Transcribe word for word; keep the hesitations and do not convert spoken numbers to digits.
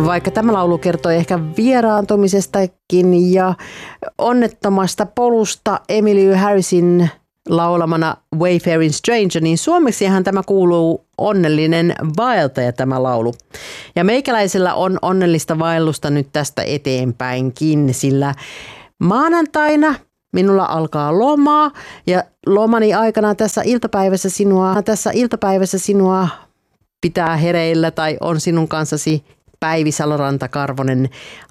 Vaikka tämä laulu kertoo ehkä vieraantumisestakin ja onnettomasta polusta Emily Harrisin laulamana Wayfaring Stranger, niin suomeksihan tämä kuuluu onnellinen vaeltaja tämä laulu. Ja meikäläisellä on onnellista vaellusta nyt tästä eteenpäinkin, sillä maanantaina minulla alkaa lomaa ja lomani aikana tässä iltapäivässä sinua, tässä iltapäivässä sinua pitää hereillä tai on sinun kanssasi Päivi Saloranta-Karvonen